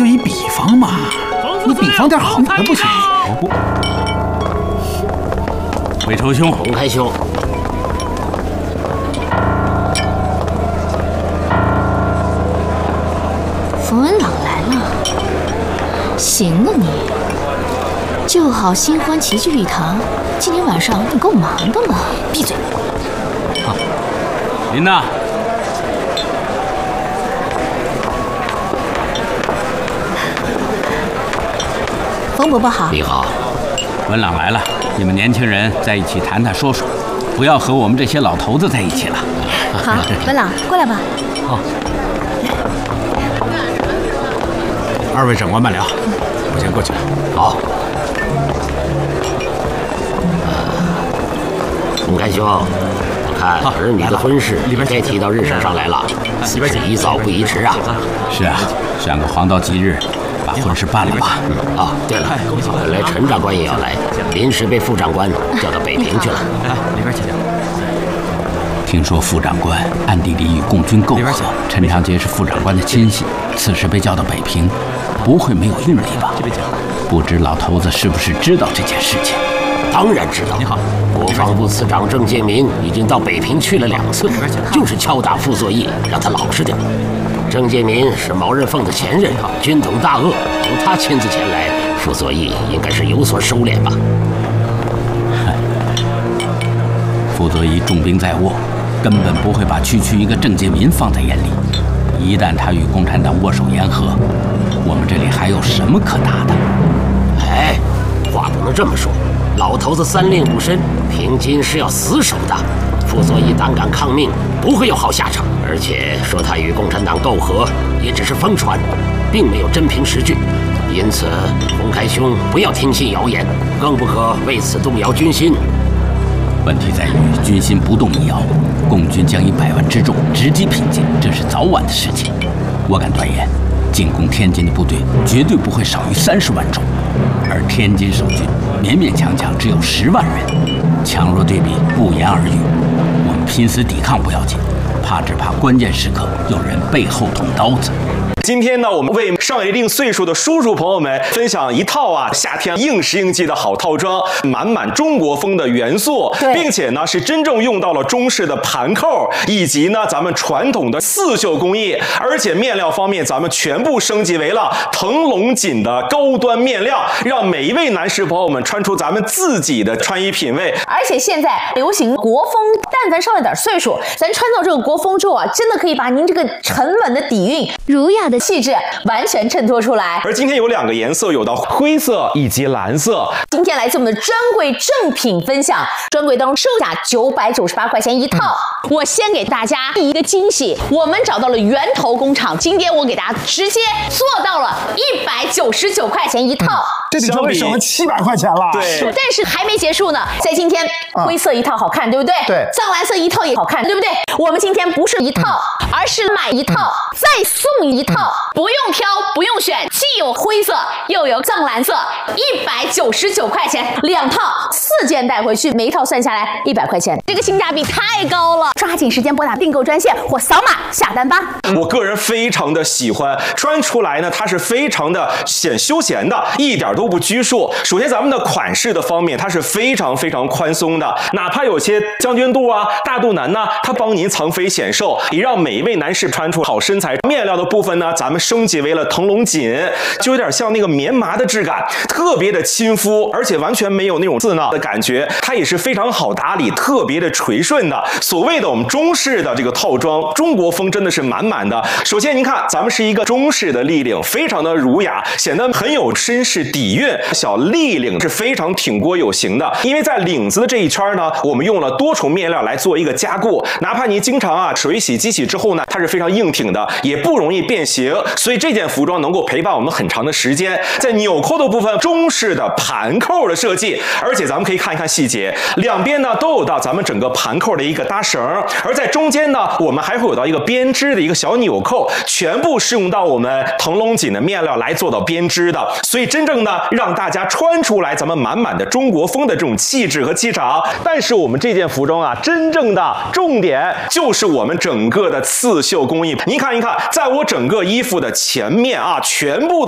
就一比方嘛，你比方点好的不行？魏仇兄， 洪开兄， 冯文朗来了，行啊你，就好新欢齐聚一堂，今天晚上你够忙的了。闭嘴！ 好，琳娜。 冯伯伯好， 你好， 文朗来了，你们年轻人在一起谈谈说说，不要和我们这些老头子在一起了。 好，文朗过来吧。 好，二位长官慢聊，我先过去了。 好。洪开兄，我看儿女的婚事该提到日程上来了，此事宜早不宜迟啊。 是啊，选个黄道吉日。 把婚事办了吧？ 啊，对了，本来陈长官也要来，临时被副长官叫到北平去了。 来，里边请。 听说副长官暗地里与共军媾和，陈长捷是副长官的亲信，此时被叫到北平，不会没有用意吧？不知老头子是不是知道这件事情？ 当然知道。你好，国防部次长郑介民已经到北平去了2次，就是敲打傅作义，让他老实点。 郑介民是毛人凤的前任，军统大鳄，由他亲自前来，傅作义应该是有所收敛吧。 傅作义重兵在握，根本不会把区区一个郑介民放在眼里。一旦他与共产党握手言和，我们这里还有什么可打的？ 哎，话不能这么说，老头子3令5申，平津是要死守的。傅作义胆敢抗命，不会有好下场。 而且说他与共产党媾和，也只是疯传，并没有真凭实据。因此，洪开兄不要听信谣言，更不可为此动摇军心。 问题在于军心不动一摇，共军将以100万之众直击平津，这是早晚的事情。我敢断言，进攻天津的部队绝对不会少于30万众，而天津守军勉勉强强只有10万人，强弱对比不言而喻。我们拼死抵抗不要紧。 只怕关键时刻有人背后捅刀子。 今天呢，我们为上一定岁数的叔叔朋友们分享一套夏天应时应季的好套装，满满中国风的元素，并且呢是真正用到了中式的盘扣，以及呢咱们传统的刺绣工艺，而且面料方面咱们全部升级为了腾龙锦的高端面料，让每一位男士朋友们穿出咱们自己的穿衣品味。 而且现在流行国风，但凡上了点岁数，咱穿到这个国风之后啊，真的可以把您这个沉稳的底蕴、儒雅的气质完全衬托出来。 而今天有2个颜色，有到灰色以及蓝色。 今天来自我们的专柜正品分享，专柜当中售价998块钱一套。我先给大家第一个惊喜，我们找到了源头工厂，今天我给大家直接做到了199块钱一套。 这得就会省了700块钱了。 对， 但是还没结束呢，在今天灰色一套好看，对不对？ 对， 藏蓝色一套也好看，对不对？我们今天不是一套，而是买一套再送一套，不用挑，不用选，既有灰色又有藏蓝色，199块钱2套，4件带回去，每一套算下来100块钱，这个性价比太高了！抓紧时间拨打订购专线或扫码下单吧。 我个人非常的喜欢，穿出来呢，它是非常的显休闲的，一点都不拘束。首先，咱们的款式的方面，它是非常宽松的，哪怕有些将军肚啊、大肚腩呢，它帮您藏肥显瘦，也让每一位男士穿出好身材。面料的部分呢，咱们升级为了腾龙锦，就有点像那个棉麻的质感，特别的亲肤，而且完全没有那种刺挠的感觉。它也是非常好打理，特别的垂顺的。所谓的我们中式的这个套装，中国风真的是满满的。首先您看，咱们是一个中式的立领，非常的儒雅，显得很有绅士底蕴。小立领是非常挺锅有型的，因为在领子的这一圈呢，我们用了多重面料来做一个加固，哪怕你经常水洗机洗之后呢，它是非常硬挺的，也不容易变形，所以这件服装能够陪伴我们很长的时间。在纽扣的部分，中式的盘扣的设计，而且咱们可以看一看细节，两边呢都有到咱们整个盘扣的一个搭绳，而在中间呢，我们还会有到一个编织的一个小纽扣，全部是用到我们腾龙锦的面料来做到编织的，所以真正呢让大家穿出来咱们满满的中国风的这种气质和气场。但是我们这件服装啊，真正的重点就是我们整个的刺绣工艺。您看一看，在我整个衣服的前面啊，全部